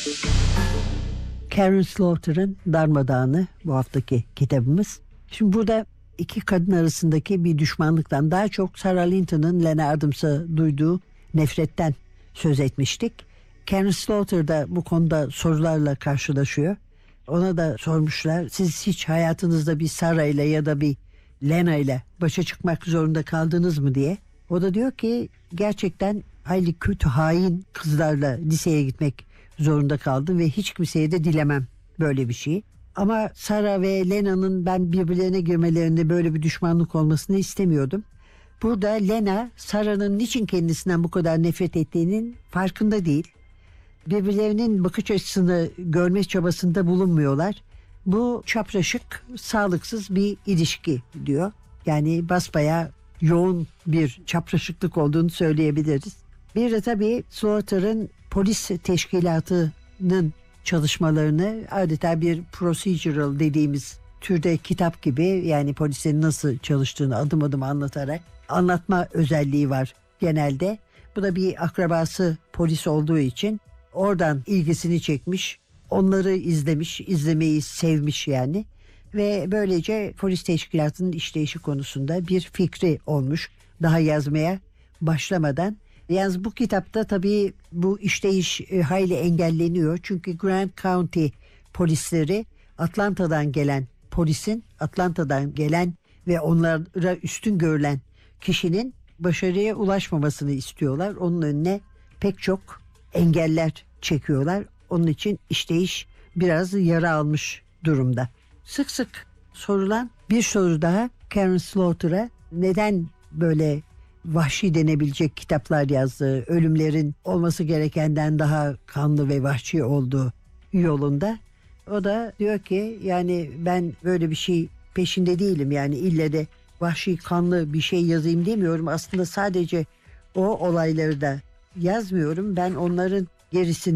Karen Slaughter'ın Darmadağını bu haftaki kitabımız. Şimdi burada iki kadın arasındaki bir düşmanlıktan, daha çok Sarah Linton'un Lena Adams'a duyduğu nefretten söz etmiştik. Karen Slaughter da bu konuda sorularla karşılaşıyor. Ona da sormuşlar, siz hiç hayatınızda bir Sarah ile ya da bir Lena ile başa çıkmak zorunda kaldınız mı diye. O da diyor ki gerçekten hayli kötü, hain kızlarla liseye gitmek zorunda kaldım ve hiç kimseye de dilemem böyle bir şey. Ama Sarah ve Lena'nın ben birbirlerine girmelerinde böyle bir düşmanlık olmasını istemiyordum. Burada Lena, Sarah'nın niçin kendisinden bu kadar nefret ettiğinin farkında değil. Birbirlerinin bakış açısını görme çabasında bulunmuyorlar. Bu çapraşık, sağlıksız bir ilişki diyor. Yani basbayağı yoğun bir çapraşıklık olduğunu söyleyebiliriz. Bir de tabii Slaughter'ın polis teşkilatının çalışmalarını adeta bir procedural dediğimiz türde kitap gibi, yani polisin nasıl çalıştığını adım adım anlatarak anlatma özelliği var genelde. Bu da bir akrabası polis olduğu için oradan ilgisini çekmiş, onları izlemiş, izlemeyi sevmiş yani. Ve böylece polis teşkilatının işleyişi konusunda bir fikri olmuş daha yazmaya başlamadan. Yalnız bu kitapta tabii bu işleyiş hayli engelleniyor. Çünkü Grant County polisleri Atlanta'dan gelen polisin, Atlanta'dan gelen ve onlara üstün görülen kişinin başarıya ulaşmamasını istiyorlar. Onun önüne pek çok engeller çekiyorlar. Onun için işleyiş biraz yara almış durumda. Sık sık sorulan bir soru daha Karen Slaughter'a, neden böyle vahşi denebilecek kitaplar yazdığı, ölümlerin olması gerekenden daha kanlı ve vahşi olduğu yolunda. O da diyor ki yani ben böyle bir şey peşinde değilim, yani ille de vahşi kanlı bir şey yazayım demiyorum. Aslında sadece o olayları da yazmıyorum, ben onların gerisini